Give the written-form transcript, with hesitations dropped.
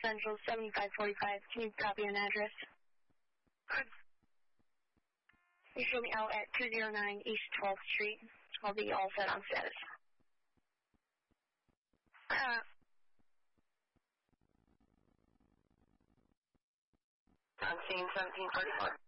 Central 7545. Can you copy an address? You show me out at 209 East 12th Street. I'll be all set on status. 1744.